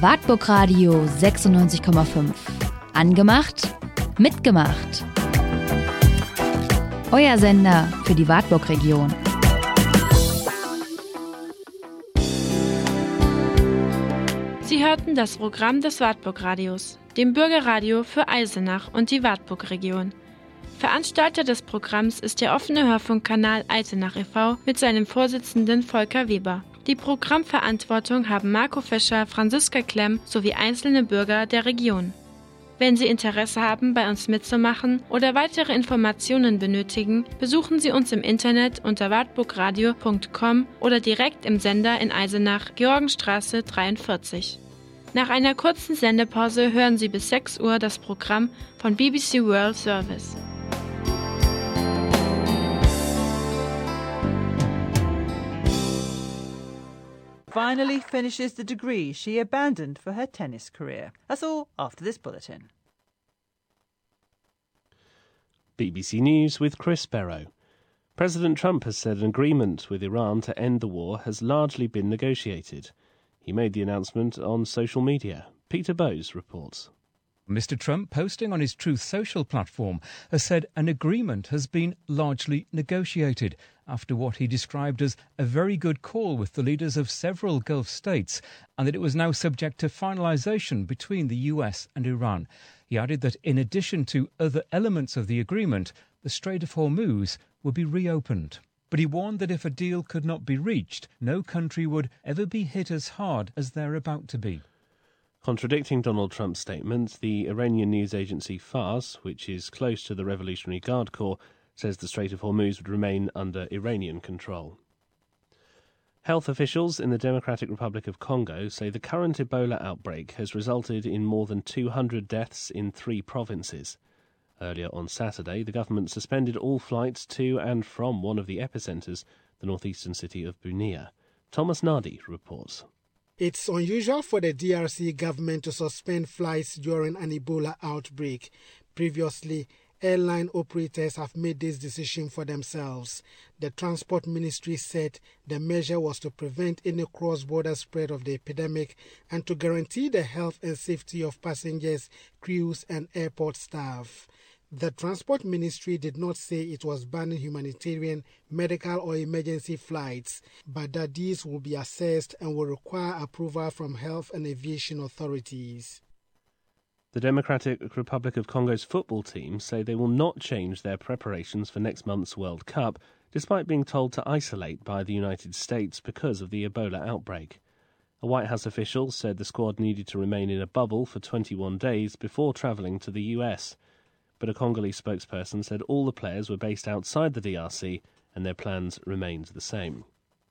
Wartburg Radio 96,5. Angemacht, mitgemacht. Euer Sender für die Wartburg-Region. Sie hörten das Programm des Wartburg-Radios, dem Bürgerradio für Eisenach und die Wartburg-Region. Veranstalter des Programms ist der offene Hörfunkkanal Eisenach e.V. mit seinem Vorsitzenden Volker Weber. Die Programmverantwortung haben Marco Fischer, Franziska Klemm sowie einzelne Bürger der Region. Wenn Sie Interesse haben, bei uns mitzumachen oder weitere Informationen benötigen, besuchen Sie uns im Internet unter wartburgradio.com oder direkt im Sender in Eisenach, Georgenstraße 43. Nach einer kurzen Sendepause hören Sie bis 6 Uhr das Programm von BBC World Service. Finally finishes the degree she abandoned for her tennis career. That's all after this bulletin. BBC News with Chris Barrow. President Trump has said an agreement with Iran to end the war has largely been negotiated. He made the announcement on social media. Peter Bowes reports. Mr. Trump, posting on his Truth Social platform, has said an agreement has been largely negotiated after what he described as a very good call with the leaders of several Gulf states, and that it was now subject to finalisation between the US and Iran. He added that in addition to other elements of the agreement, the Strait of Hormuz would be reopened. But he warned that if a deal could not be reached, no country would ever be hit as hard as they're about to be. Contradicting Donald Trump's statement, the Iranian news agency Fars, which is close to the Revolutionary Guard Corps, says the Strait of Hormuz would remain under Iranian control. Health officials in the Democratic Republic of Congo say the current Ebola outbreak has resulted in more than 200 deaths in 3 provinces. Earlier on Saturday, the government suspended all flights to and from one of the epicentres, the northeastern city of Bunia. Thomas Nardi reports. It's unusual for the DRC government to suspend flights during an Ebola outbreak. Previously, airline operators have made this decision for themselves. The Transport Ministry said the measure was to prevent any cross-border spread of the epidemic and to guarantee the health and safety of passengers, crews and airport staff. The Transport Ministry did not say it was banning humanitarian, medical or emergency flights, but that these will be assessed and will require approval from health and aviation authorities. The Democratic Republic of Congo's football team say they will not change their preparations for next month's World Cup, despite being told to isolate by the United States because of the Ebola outbreak. A White House official said the squad needed to remain in a bubble for 21 days before travelling to the US. But a Congolese spokesperson said all the players were based outside the DRC and their plans remained the same.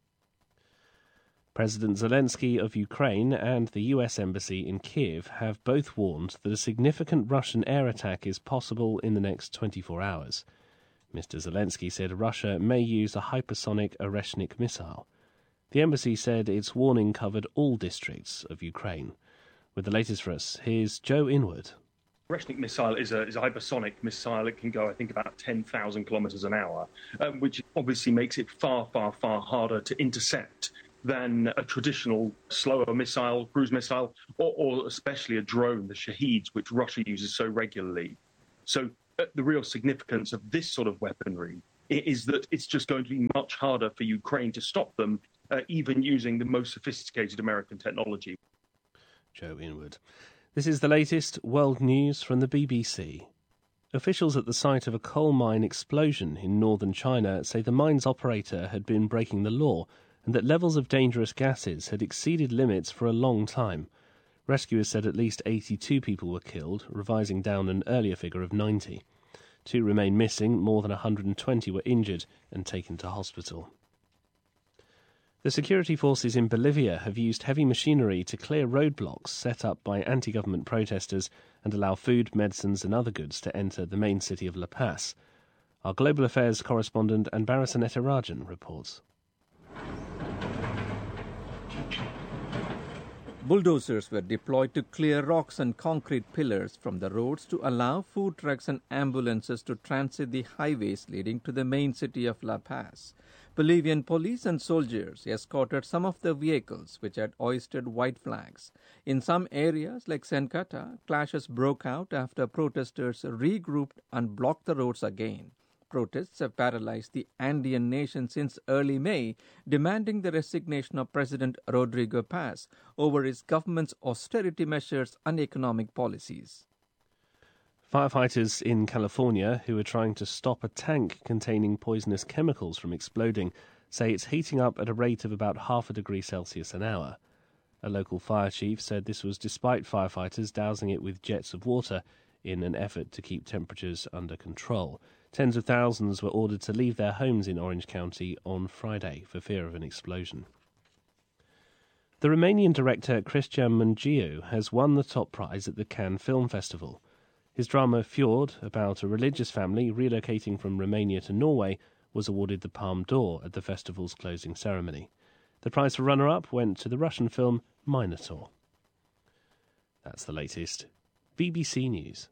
President Zelensky of Ukraine and the US Embassy in Kiev have both warned that a significant Russian air attack is possible in the next 24 hours. Mr. Zelensky said Russia may use a hypersonic Oreshnik missile. The embassy said its warning covered all districts of Ukraine. With the latest for us, here's Joe Inwood. Oreshnik missile is a hypersonic missile. It can go, I think, about 10,000 kilometres an hour, which obviously makes it far, far, far harder to intercept than a traditional slower missile, cruise missile, or especially a drone, the Shaheeds, which Russia uses so regularly. So the real significance of this sort of weaponry is that it's just going to be much harder for Ukraine to stop them, even using the most sophisticated American technology. Joe Inwood. This is the latest world news from the BBC. Officials at the site of a coal mine explosion in northern China say the mine's operator had been breaking the law and that levels of dangerous gases had exceeded limits for a long time. Rescuers said at least 82 people were killed, revising down an earlier figure of 90. 2 remain missing, more than 120 were injured and taken to hospital. The security forces in Bolivia have used heavy machinery to clear roadblocks set up by anti-government protesters and allow food, medicines and other goods to enter the main city of La Paz. Our Global Affairs correspondent Anbarasan Etirajan reports. Bulldozers were deployed to clear rocks and concrete pillars from the roads to allow food trucks and ambulances to transit the highways leading to the main city of La Paz. Bolivian police and soldiers escorted some of the vehicles which had hoisted white flags. In some areas like Sencata, clashes broke out after protesters regrouped and blocked the roads again. Protests have paralyzed the Andean nation since early May, demanding the resignation of President Rodrigo Paz over his government's austerity measures and economic policies. Firefighters in California who are trying to stop a tank containing poisonous chemicals from exploding say it's heating up at a rate of about 0.5 degrees Celsius an hour. A local fire chief said this was despite firefighters dousing it with jets of water in an effort to keep temperatures under control. Tens of thousands were ordered to leave their homes in Orange County on Friday for fear of an explosion. The Romanian director Cristian Mungiu has won the top prize at the Cannes Film Festival. His drama Fjord, about a religious family relocating from Romania to Norway, was awarded the Palme d'Or at the festival's closing ceremony. The prize for runner-up went to the Russian film Minotaur. That's the latest. BBC News.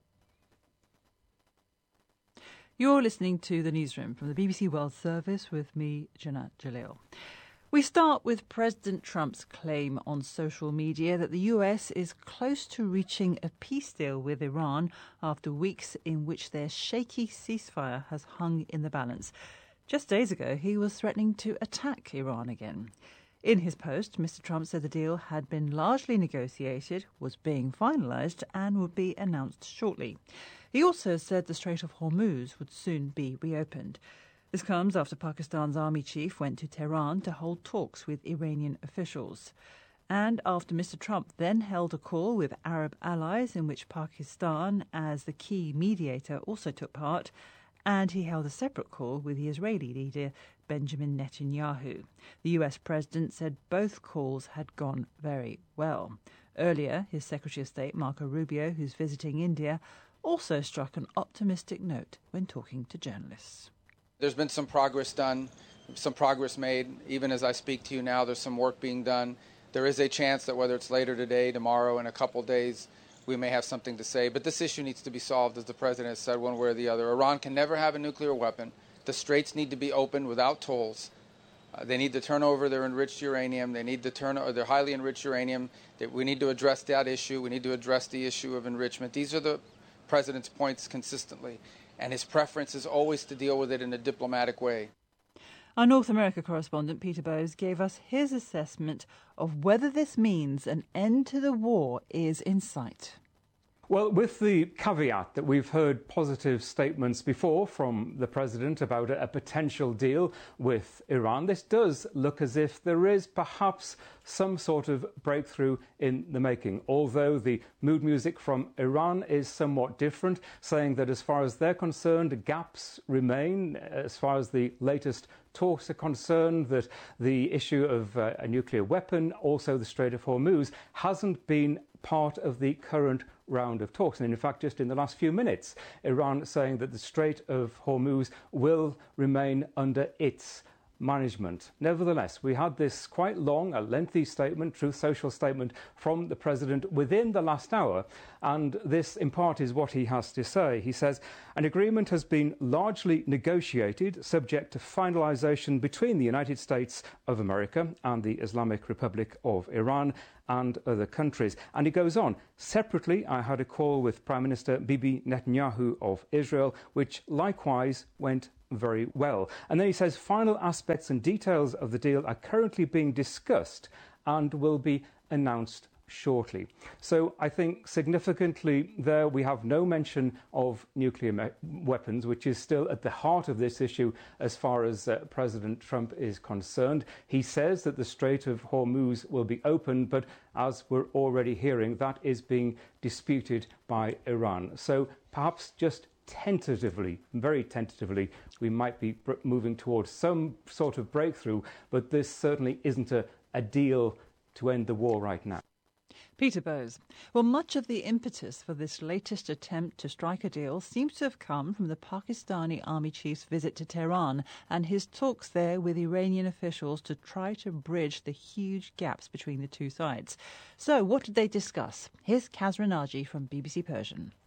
You're listening to the newsroom from the BBC World Service with me, Janat Jalil. We start with President Trump's claim on social media that the US is close to reaching a peace deal with Iran after weeks in which their shaky ceasefire has hung in the balance. Just days ago, he was threatening to attack Iran again. In his post, Mr. Trump said the deal had been largely negotiated, was being finalised and would be announced shortly. He also said the Strait of Hormuz would soon be reopened. This comes after Pakistan's army chief went to Tehran to hold talks with Iranian officials. And after Mr. Trump then held a call with Arab allies in which Pakistan, as the key mediator, also took part, and he held a separate call with the Israeli leader Benjamin Netanyahu. The US president said both calls had gone very well. Earlier, his Secretary of State, Marco Rubio, who's visiting India, also struck an optimistic note when talking to journalists. There's been some progress done, some progress made. Even as I speak to you now, there's some work being done. There is a chance that whether it's later today, tomorrow, in a couple days, we may have something to say. But this issue needs to be solved, as the president has said, one way or the other. Iran can never have a nuclear weapon. The straits need to be opened without tolls. They need to turn over their enriched uranium. They need to turn over their highly enriched uranium. We need to address that issue. We need to address the issue of enrichment. These are the president's points consistently, and his preference is always to deal with it in a diplomatic way. Our North America correspondent, Peter Bowes, gave us his assessment of whether this means an end to the war is in sight. Well, with the caveat that we've heard positive statements before from the president about a potential deal with Iran, this does look as if there is perhaps some sort of breakthrough in the making, although the mood music from Iran is somewhat different, saying that as far as they're concerned, gaps remain. As far as the latest talks are concerned, that the issue of a nuclear weapon, also the Strait of Hormuz, hasn't been part of the current round of talks. And in fact, just in the last few minutes, Iran saying that the Strait of Hormuz will remain under its management. Nevertheless, we had this quite long, a lengthy statement, Truth Social statement from the president within the last hour, and this in part is what he has to say. He says, an agreement has been largely negotiated, subject to finalisation between the United States of America and the Islamic Republic of Iran and other countries. And he goes on, separately, I had a call with Prime Minister Bibi Netanyahu of Israel, which likewise went very well. And then he says final aspects and details of the deal are currently being discussed and will be announced shortly. So I think significantly there we have no mention of nuclear weapons, which is still at the heart of this issue as far as President Trump is concerned. He says that the Strait of Hormuz will be open, but as we're already hearing, that is being disputed by Iran. So perhaps just tentatively, very tentatively, we might be moving towards some sort of breakthrough, but this certainly isn't a deal to end the war right now. Peter Bowes. Well, much of the impetus for this latest attempt to strike a deal seems to have come from the Pakistani army chief's visit to Tehran and his talks there with Iranian officials to try to bridge the huge gaps between the two sides. So, what did they discuss? Here's Kazra Naji from BBC Persian.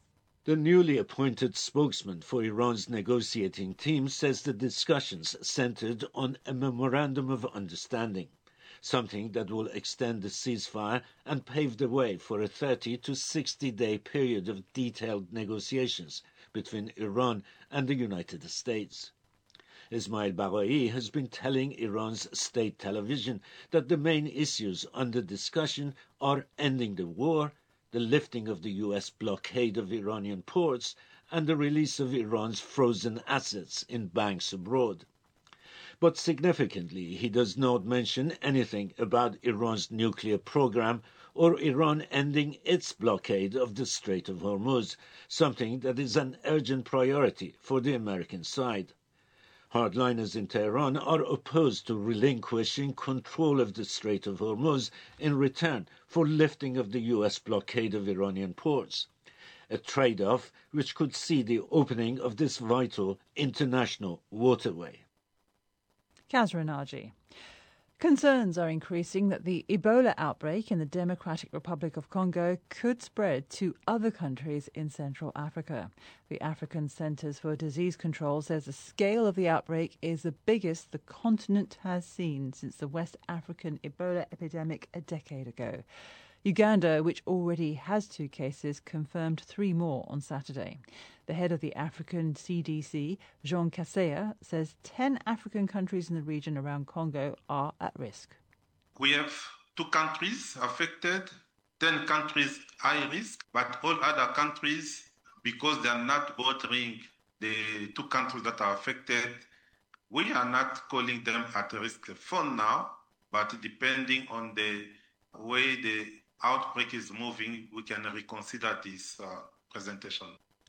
The newly appointed spokesman for Iran's negotiating team says the discussions centered on a memorandum of understanding, something that will extend the ceasefire and pave the way for a 30 to 60-day period of detailed negotiations between Iran and the United States. Ismail Baghai has been telling Iran's state television that the main issues under discussion are ending the war, the lifting of the U.S. blockade of Iranian ports, and the release of Iran's frozen assets in banks abroad. But significantly, he does not mention anything about Iran's nuclear program or Iran ending its blockade of the Strait of Hormuz, something that is an urgent priority for the American side. Hardliners in Tehran are opposed to relinquishing control of the Strait of Hormuz in return for lifting of the U.S. blockade of Iranian ports, a trade-off which could see the opening of this vital international waterway. Kazra Naji. Concerns are increasing that the Ebola outbreak in the Democratic Republic of Congo could spread to other countries in Central Africa. The African Centers for Disease Control says the scale of the outbreak is the biggest the continent has seen since the West African Ebola epidemic a decade ago. Uganda, which already has 2 cases, confirmed 3 more on Saturday. The head of the African CDC, Jean Kaseya, says 10 African countries in the region around Congo are at risk. We have 2 countries affected, 10 countries high risk, but all other countries, because they are not bordering the 2 countries that are affected, we are not calling them at risk for now, but depending on the way the outbreak is moving, we can reconsider this presentation.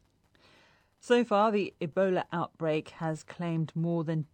So far, the Ebola outbreak has claimed more than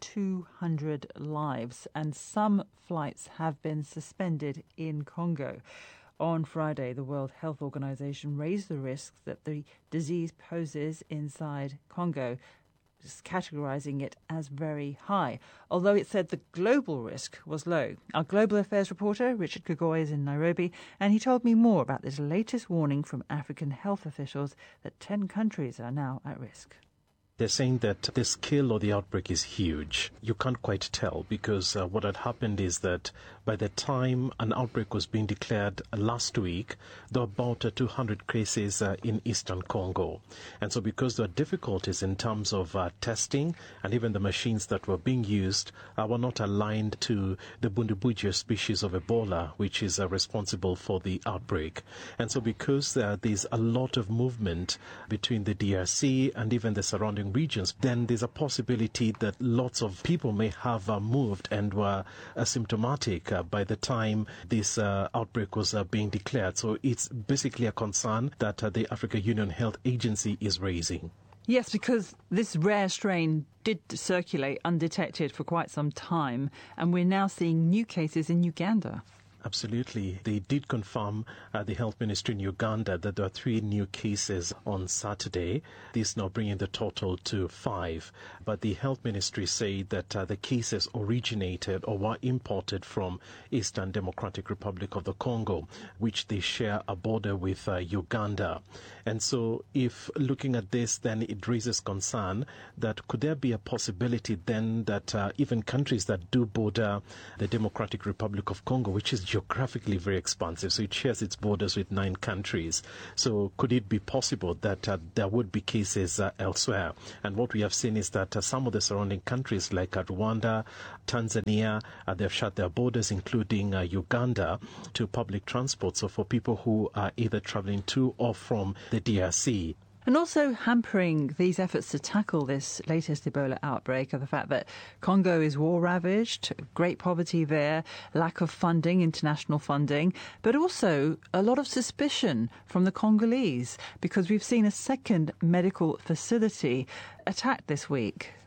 200 lives, and some flights have been suspended in Congo. On Friday, the World Health Organization raised the risks that the disease poses inside Congo, categorizing it as very high, although it said the global risk was low. Our global affairs reporter, Richard Kagoy, is in Nairobi, and he told me more about this latest warning from African health officials that 10 countries are now at risk. They're saying that the scale of the outbreak is huge. You can't quite tell because what had happened is that by the time an outbreak was being declared last week, there were about 200 cases in eastern Congo. And so because there are difficulties in terms of testing and even the machines that were being used were not aligned to the Bundibugyo species of Ebola, which is responsible for the outbreak. And so because there's a lot of movement between the DRC and even the surrounding regions, then there's a possibility that lots of people may have moved and were asymptomatic by the time this outbreak was being declared. So it's basically a concern that the Africa Union Health Agency is raising. Yes, because this rare strain did circulate undetected for quite some time, and we're now seeing new cases in Uganda. Absolutely. They did confirm the health ministry in Uganda that there are 3 new cases on Saturday. This now bringing the total to 5. But the health ministry say that the cases originated or were imported from Eastern Democratic Republic of the Congo, which they share a border with Uganda. And so if looking at this, then it raises concern that could there be a possibility then that even countries that do border the Democratic Republic of Congo, which is geographically very expansive, so it shares its borders with 9 countries. So could it be possible that there would be cases elsewhere? And what we have seen is that some of the surrounding countries like Rwanda, Tanzania, they've shut their borders, including Uganda, to public transport. So for people who are either traveling to or from the DRC. And also hampering these efforts to tackle this latest Ebola outbreak are the fact that Congo is war-ravaged, great poverty there, lack of funding, international funding, but also a lot of suspicion from the Congolese because we've seen a second medical facility attacked this week.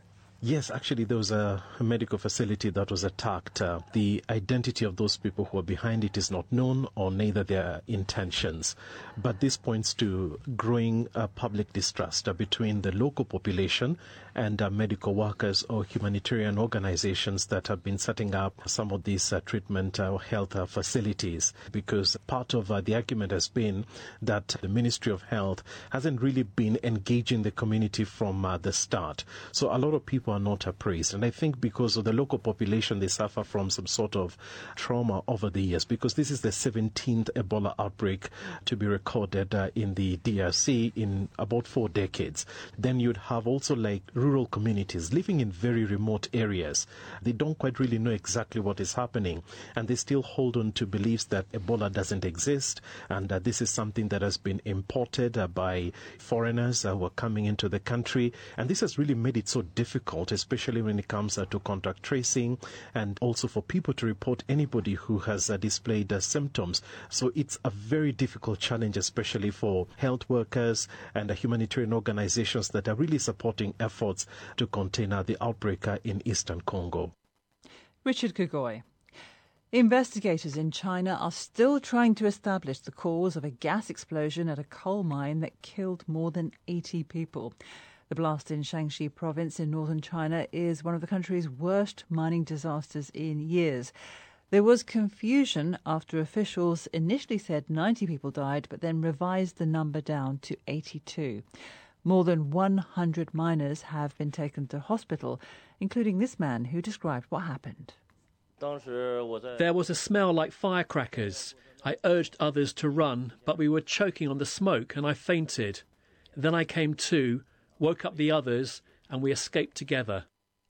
Yes, actually, there was a medical facility that was attacked. The identity of those people who are behind it is not known, or neither their intentions. But this points to growing public distrust between the local population and medical workers or humanitarian organizations that have been setting up some of these treatment or health facilities. Because part of the argument has been that the Ministry of Health hasn't really been engaging the community from the start. So a lot of people are not appraised. And I think because of the local population, they suffer from some sort of trauma over the years, because this is the 17th Ebola outbreak to be recorded in the DRC in about 4 decades. Then you'd have also like rural communities living in very remote areas. They don't quite really know exactly what is happening, and they still hold on to beliefs that Ebola doesn't exist, and this is something that has been imported by foreigners who are coming into the country. And this has really made it so difficult, especially when it comes to contact tracing, and also for people to report anybody who has displayed symptoms. So it's a very difficult challenge, especially for health workers and humanitarian organizations that are really supporting efforts to contain the outbreak in eastern Congo. Richard Kagoi. Investigators in China are still trying to establish the cause of a gas explosion at a coal mine that killed more than 80 people. The blast in Shaanxi province in northern China is one of the country's worst mining disasters in years. There was confusion after officials initially said 90 people died, but then revised the number down to 82. More than 100 miners have been taken to hospital, including this man who described what happened. There was a smell like firecrackers. I urged others to run, but we were choking on the smoke and I fainted. Then I came to, woke up the others, and we escaped together.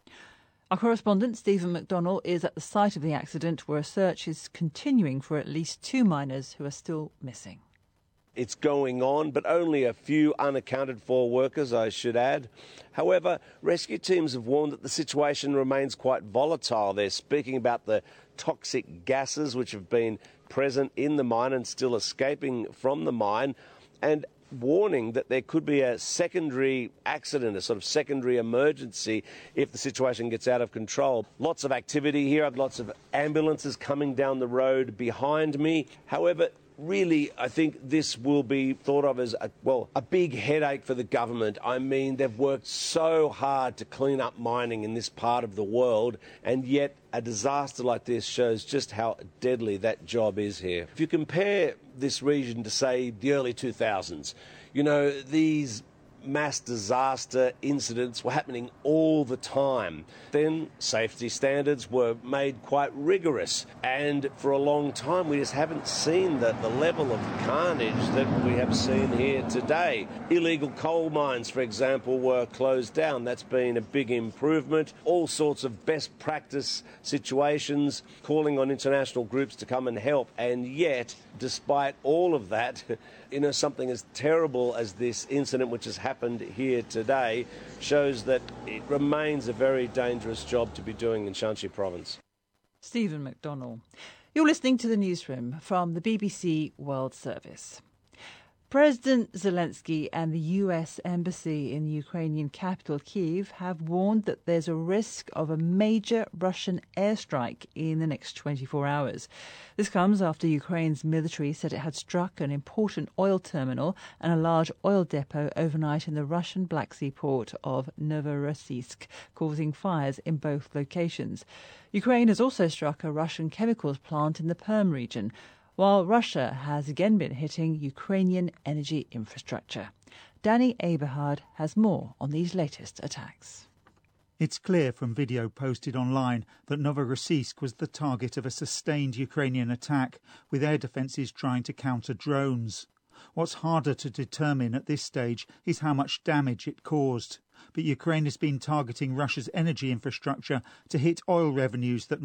Our correspondent Stephen McDonnell is at the site of the accident, where a search is continuing for at least 2 miners who are still missing. It's going on, but only a few unaccounted for workers, I should add. However, rescue teams have warned that the situation remains quite volatile. They're speaking about the toxic gases which have been present in the mine and still escaping from the mine, and warning that there could be a secondary accident, a sort of secondary emergency if the situation gets out of control. Lots of activity here, lots of ambulances coming down the road behind me. However, really, I think this will be thought of as a big headache for the government. I mean, they've worked so hard to clean up mining in this part of the world, and yet a disaster like this shows just how deadly that job is here. If you compare this region to, say, the early 2000s, you know, these mass disaster incidents were happening all the time. Then safety standards were made quite rigorous, and for a long time we just haven't seen the level of carnage that we have seen here today. Illegal coal mines, for example, were closed down. That's been a big improvement. All sorts of best practice situations, calling on international groups to come and help, and yet, despite all of that, you know, something as terrible as this incident which has happened here today shows that it remains a very dangerous job to be doing in Shaanxi province. Stephen McDonnell. You're listening to the newsroom from the BBC World Service. President Zelensky and the US Embassy in the Ukrainian capital, Kyiv, have warned that there's a risk of a major Russian airstrike in the next 24 hours. This comes after Ukraine's military said it had struck an important oil terminal and a large oil depot overnight in the Russian Black Sea port of Novorossiysk, causing fires in both locations. Ukraine has also struck a Russian chemicals plant in the Perm region, while Russia has again been hitting Ukrainian energy infrastructure. Danny Aberhard has more on these latest attacks. It's clear from video posted online that Novorossiysk was the target of a sustained Ukrainian attack, with air defences trying to counter drones. What's harder to determine at this stage is how much damage it caused. But Ukraine has been targeting Russia's energy infrastructure to hit oil revenues that